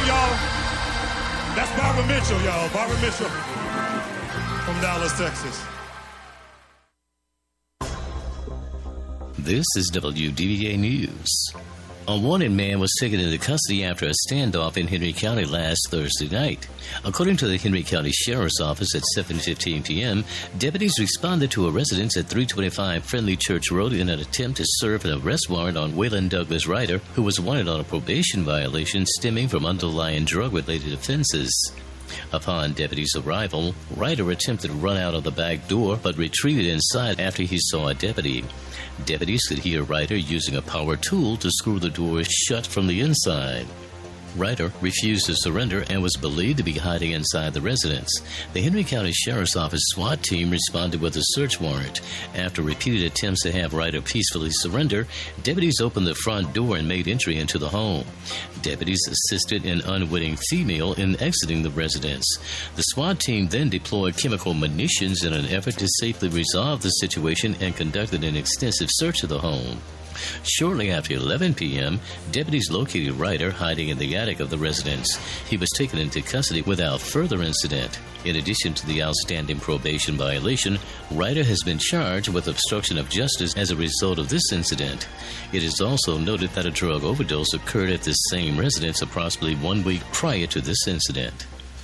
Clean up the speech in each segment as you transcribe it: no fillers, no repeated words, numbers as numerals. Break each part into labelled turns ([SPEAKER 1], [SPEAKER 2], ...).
[SPEAKER 1] y'all? That's Barbara Mitchell, y'all. Barbara Mitchell from Dallas, Texas.
[SPEAKER 2] This is WDVA News. A wanted man was taken into custody after a standoff in Henry County last Thursday night. According to the Henry County Sheriff's Office at 7:15 p.m., deputies responded to a residence at 325 Friendly Church Road in an attempt to serve an arrest warrant on Waylon Douglas Ryder, who was wanted on a probation violation stemming from underlying drug-related offenses. Upon deputies' arrival, Ryder attempted to run out of the back door but retreated inside after he saw a deputy. Deputies could hear Ryder using a power tool to screw the door shut from the inside. Ryder refused to surrender and was believed to be hiding inside the residence. The Henry County Sheriff's Office SWAT team responded with a search warrant. After repeated attempts to have Ryder peacefully surrender, deputies opened the front door and made entry into the home. Deputies assisted an unwitting female in exiting the residence. The SWAT team then deployed chemical munitions in an effort to safely resolve the situation and conducted an extensive search of the home. Shortly after 11 p.m., deputies located Ryder hiding in the attic of the residence. He was taken into custody without further incident. In addition to the outstanding probation violation, Ryder has been charged with obstruction of justice as a result of this incident. It is also noted that a drug overdose occurred at this same residence approximately 1 week prior to this incident.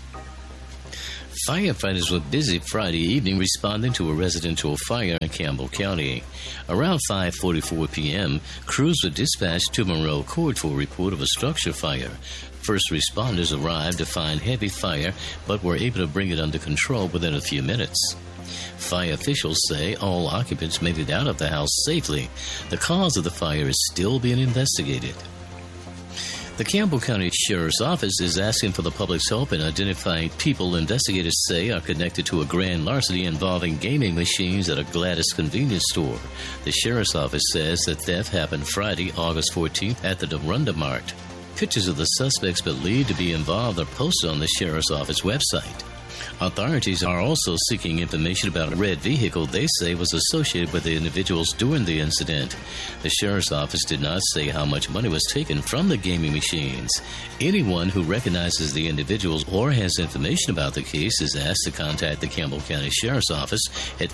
[SPEAKER 2] Firefighters were busy Friday evening responding to a residential fire in Campbell County. Around 5:44 p.m., crews were dispatched to Monroe Court for a report of a structure fire. First responders arrived to find heavy fire, but were able to bring it under control within a few minutes. Fire officials say all occupants made it out of the house safely. The cause of the fire is still being investigated. The Campbell County Sheriff's Office is asking for the public's help in identifying people investigators say are connected to a grand larceny involving gaming machines at a Gladys convenience store. The Sheriff's Office says the theft happened Friday, August 14th at the Doronda Mart. Pictures of the suspects believed to be involved are posted on the Sheriff's Office website. Authorities are also seeking information about a red vehicle they say was associated with the individuals during the incident. The Sheriff's Office did not say how much money was taken from the gaming machines. Anyone who recognizes the individuals or has information about the case is asked to contact the Campbell County Sheriff's Office at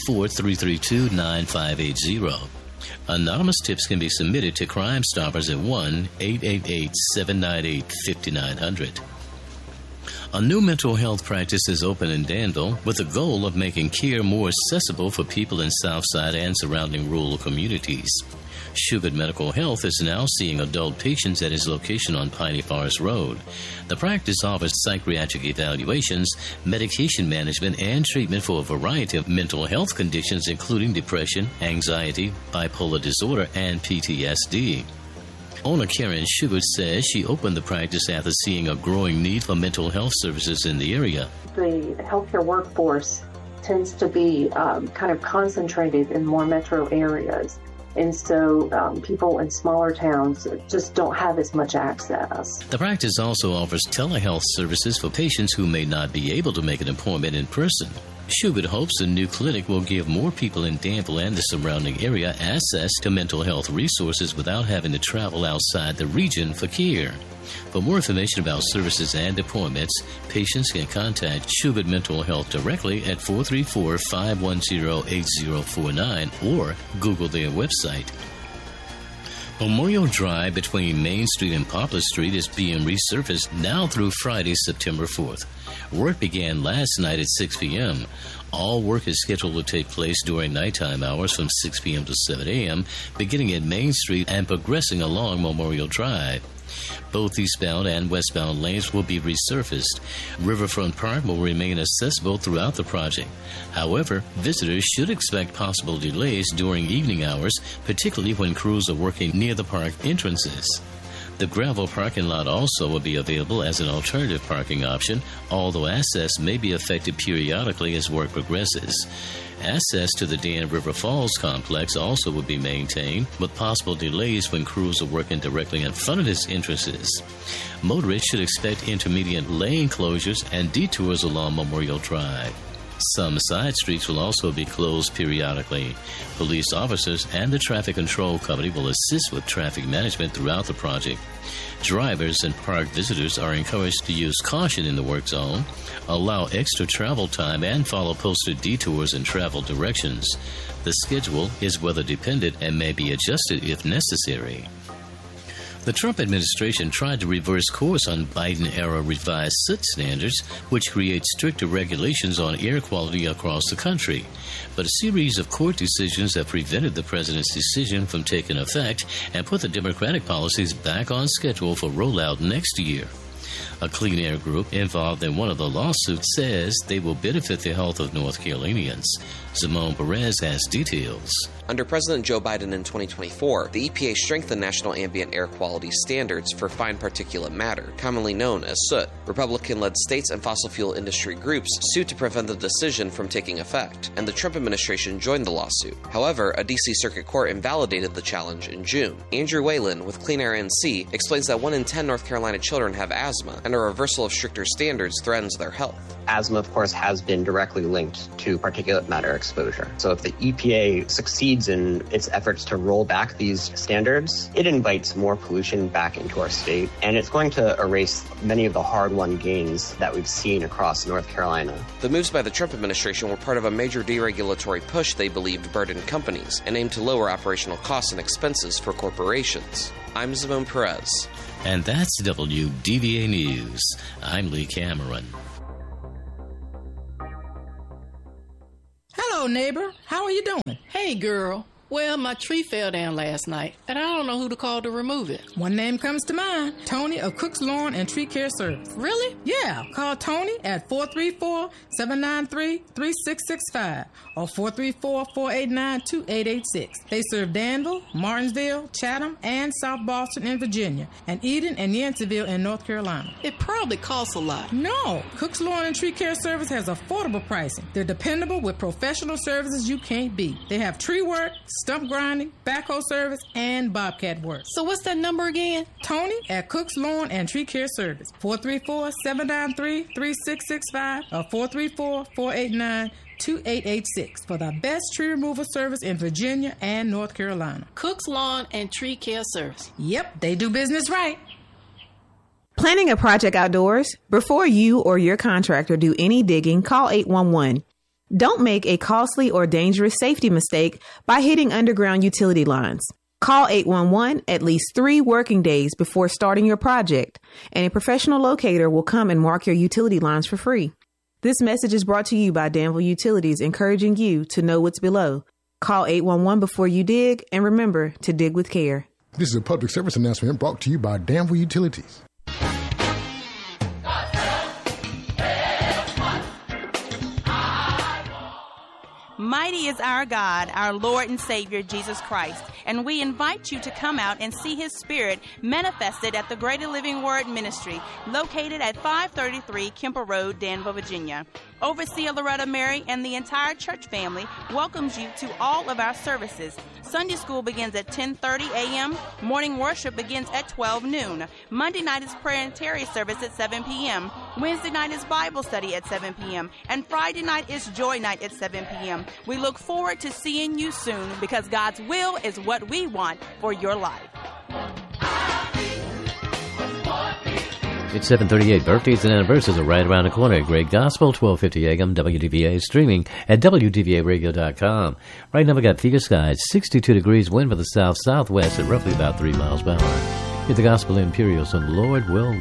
[SPEAKER 2] 434-332-9580. Anonymous tips can be submitted to Crime Stoppers at 1-888-798-5900. A new mental health practice is open in Danville with the goal of making care more accessible for people in Southside and surrounding rural communities. Shugart Medical Health is now seeing adult patients at its location on Piney Forest Road. The practice offers psychiatric evaluations, medication management, and treatment for a variety of mental health conditions including depression, anxiety, bipolar disorder, and PTSD. Owner Karen Shugart says she opened the practice after seeing a growing need for mental health services in the area.
[SPEAKER 3] The healthcare workforce tends to be kind of concentrated in more metro areas. And so people in smaller towns just don't have as much access.
[SPEAKER 2] The practice also offers telehealth services for patients who may not be able to make an appointment in person. Shugart hopes the new clinic will give more people in Danville and the surrounding area access to mental health resources without having to travel outside the region for care. For more information about services and appointments, patients can contact Shugart Mental Health directly at 434-510-8049 or Google their website. Memorial Drive between Main Street and Poplar Street is being resurfaced now through Friday, September 4th. Work began last night at 6 p.m. All work is scheduled to take place during nighttime hours from 6 p.m. to 7 a.m., beginning at Main Street and progressing along Memorial Drive. Both eastbound and westbound lanes will be resurfaced. Riverfront Park will remain accessible throughout the project. However, visitors should expect possible delays during evening hours, particularly when crews are working near the park entrances. The gravel parking lot also will be available as an alternative parking option, although access may be affected periodically as work progresses. Access to the Dan River Falls complex also will be maintained, with possible delays when crews are working directly in front of its entrances. Motorists should expect intermediate lane closures and detours along Memorial Drive. Some side streets will also be closed periodically. Police officers and the traffic control company will assist with traffic management throughout the project. Drivers and park visitors are encouraged to use caution in the work zone, allow extra travel time, and follow posted detours and travel directions. The schedule is weather dependent and may be adjusted if necessary. The Trump administration tried to reverse course on Biden-era revised soot standards, which create stricter regulations on air quality across the country. But a series of court decisions have prevented the president's decision from taking effect and put the Democratic policies back on schedule for rollout next year. A clean air group involved in one of the lawsuits says they will benefit the health of North Carolinians. Simone Perez has details.
[SPEAKER 4] Under President Joe Biden in 2024, the EPA strengthened national ambient air quality standards for fine particulate matter, commonly known as soot. Republican-led states and fossil fuel industry groups sued to prevent the decision from taking effect, and the Trump administration joined the lawsuit. However, a D.C. Circuit Court invalidated the challenge in June. Andrew Whalen with Clean Air NC explains that 1 in 10 North Carolina children have asthma, and a reversal of stricter standards threatens their health.
[SPEAKER 5] Asthma, of course, has been directly linked to particulate matter exposure. So if the EPA succeeds in its efforts to roll back these standards, it invites more pollution back into our state, and it's going to erase many of the hard-won gains that we've seen across North Carolina.
[SPEAKER 4] The moves by the Trump administration were part of a major deregulatory push they believed burdened companies and aimed to lower operational costs and expenses for corporations. I'm Simone Perez.
[SPEAKER 2] And that's WDVA News. I'm Lee Cameron.
[SPEAKER 6] Hello, neighbor. How are you doing?
[SPEAKER 7] Hey, girl. Well, my tree fell down last night, and I don't know who to call to remove it.
[SPEAKER 6] One name comes to mind. Tony of Cook's Lawn and Tree Care Service.
[SPEAKER 7] Really?
[SPEAKER 6] Yeah. Call Tony at 434-793-3665 or 434-489-2886. They serve Danville, Martinsville, Chatham, and South Boston in Virginia, and Eden and Yanceyville in North Carolina.
[SPEAKER 7] It probably costs a lot.
[SPEAKER 6] No. Cook's Lawn and Tree Care Service has affordable pricing. They're dependable with professional services you can't beat. They have tree work, stump grinding, backhoe service, and bobcat work.
[SPEAKER 7] So what's that number again?
[SPEAKER 6] Tony at Cook's Lawn and Tree Care Service, 434-793-3665 or 434-489-2886 for the best tree removal service in Virginia and North Carolina.
[SPEAKER 7] Cook's Lawn and Tree Care Service.
[SPEAKER 6] Yep, they do business right.
[SPEAKER 8] Planning a project outdoors? Before you or your contractor do any digging, call 811. Don't make a costly or dangerous safety mistake by hitting underground utility lines. Call 811 at least 3 working days before starting your project, and a professional locator will come and mark your utility lines for free. This message is brought to you by Danville Utilities, encouraging you to know what's below. Call 811 before you dig, and remember to dig with care.
[SPEAKER 9] This is a public service announcement brought to you by Danville Utilities.
[SPEAKER 10] Mighty is our God, our Lord and Savior, Jesus Christ, and we invite you to come out and see His Spirit manifested at the Greater Living Word Ministry, located at 533 Kemper Road, Danville, Virginia. Overseer Loretta Mary and the entire church family welcomes you to all of our services. Sunday school begins at 10:30 a.m. Morning worship begins at 12 noon. Monday night is prayer and Terry service at 7 p.m. Wednesday night is Bible study at 7 p.m. And Friday night is Joy Night at 7 p.m. We look forward to seeing you soon, because God's will is what we want for your life.
[SPEAKER 2] It's 7:38. Birthdays and anniversaries are right around the corner. Great Gospel, 1250 AM, WDVA, streaming at WDVAradio.com. Right now we got clear skies, 62 degrees, wind for the south-southwest at roughly about 3 miles per hour. Hear the Gospel Imperials, and the Lord will